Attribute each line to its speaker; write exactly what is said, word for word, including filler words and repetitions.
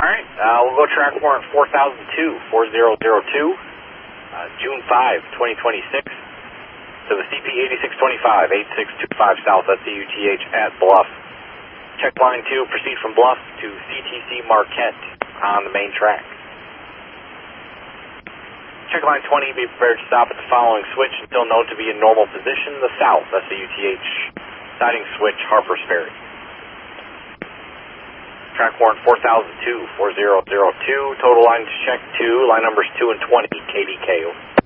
Speaker 1: right, uh, we'll go track warrant four thousand two, four zero zero two, uh, June fifth, twenty twenty-six, to the C P eighty-six twenty-five, eighty-six twenty-five South S C U T H at Bluff. Check line two, proceed from Bluff to C T C Marquette on the main track. Check line twenty, be prepared to stop at the following switch until known to be in normal position, the South S C U T H siding switch, Harper's Ferry. Track warrant four thousand two, four zero zero two, total line to check two, line numbers two and twenty, K D K.